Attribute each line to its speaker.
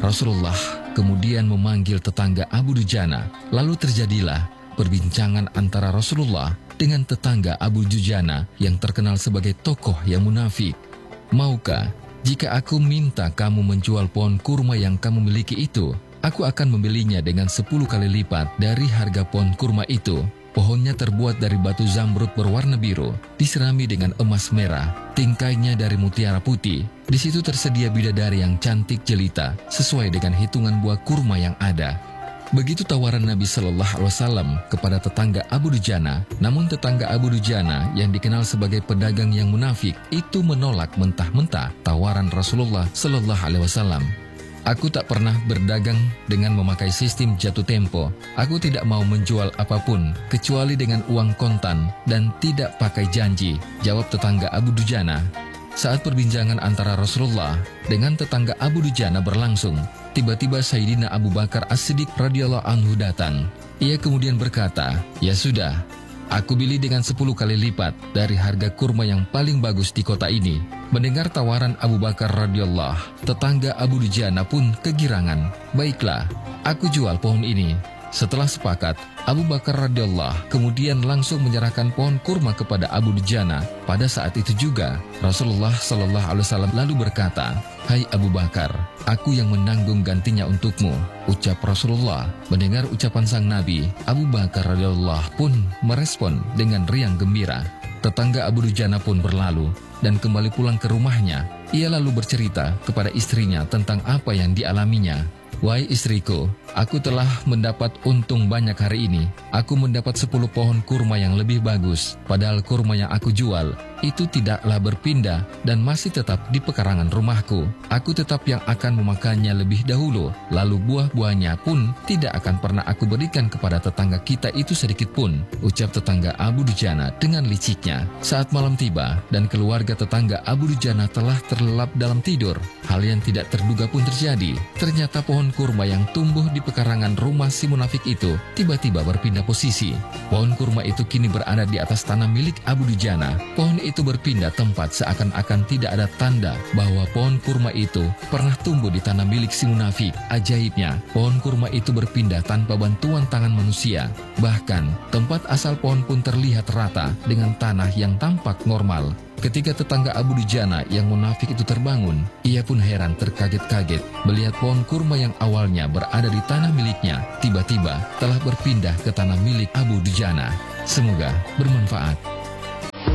Speaker 1: Rasulullah kemudian memanggil tetangga Abu Dujana. Lalu terjadilah perbincangan antara Rasulullah dengan tetangga Abu Dujana yang terkenal sebagai tokoh yang munafik. Maukah jika aku minta kamu menjual pohon kurma yang kamu miliki itu? Aku akan membelinya dengan 10 kali lipat dari harga pohon kurma itu. Pohonnya terbuat dari batu zamrud berwarna biru, diserami dengan emas merah, tingkainya dari mutiara putih. Di situ tersedia bidadari yang cantik jelita, sesuai dengan hitungan buah kurma yang ada. Begitu tawaran Nabi Shallallahu Alaihi Wasallam kepada tetangga Abu Dujana. Namun tetangga Abu Dujana yang dikenal sebagai pedagang yang munafik itu menolak mentah-mentah tawaran Rasulullah Shallallahu Alaihi Wasallam. Aku tak pernah berdagang dengan memakai sistem jatuh tempo. Aku tidak mau menjual apapun kecuali dengan uang kontan dan tidak pakai janji, jawab tetangga Abu Dujana. Saat perbincangan antara Rasulullah dengan tetangga Abu Dujana berlangsung, tiba-tiba Sayyidina Abu Bakar As-Siddiq radhiyallahu anhu datang. Ia kemudian berkata, "Ya sudah, aku beli dengan 10 kali lipat dari harga kurma yang paling bagus di kota ini." Mendengar tawaran Abu Bakar radhiyallahu, tetangga Abu Dujana pun kegirangan. "Baiklah, aku jual pohon ini." Setelah sepakat, Abu Bakar radhiyallahu kemudian langsung menyerahkan pohon kurma kepada Abu Dujana. Pada saat itu juga Rasulullah Shallallahu Alaihi Wasallam lalu berkata, "Hai Abu Bakar, aku yang menanggung gantinya untukmu," ucap Rasulullah. Mendengar ucapan sang Nabi, Abu Bakar radhiyallahu pun merespon dengan riang gembira. Tetangga Abu Dujana pun berlalu dan kembali pulang ke rumahnya. Ia lalu bercerita kepada istrinya tentang apa yang dialaminya. "Wahai istriku, aku telah mendapat untung banyak hari ini. Aku mendapat 10 pohon kurma yang lebih bagus. Padahal kurma yang aku jual itu tidaklah berpindah dan masih tetap di pekarangan rumahku. Aku tetap yang akan memakannya lebih dahulu. Lalu buah-buahnya pun tidak akan pernah aku berikan kepada tetangga kita itu sedikit pun," ucap tetangga Abu Dujana dengan liciknya. Saat malam tiba dan keluarga tetangga Abu Dujana telah terlelap dalam tidur, hal yang tidak terduga pun terjadi. Ternyata pohon kurma yang tumbuh di pekarangan rumah si munafik itu tiba-tiba berpindah posisi. Pohon kurma itu kini berada di atas tanah milik Abu Dujana. Pohon itu berpindah tempat seakan-akan tidak ada tanda bahwa pohon kurma itu pernah tumbuh di tanah milik si munafik. Ajaibnya, pohon kurma itu berpindah tanpa bantuan tangan manusia. Bahkan, tempat asal pohon pun terlihat rata dengan tanah yang tampak normal. Ketika tetangga Abu Dujana yang munafik itu terbangun, ia pun heran terkaget-kaget melihat pohon kurma yang awalnya berada di tanah miliknya, tiba-tiba telah berpindah ke tanah milik Abu Dujana. Semoga bermanfaat.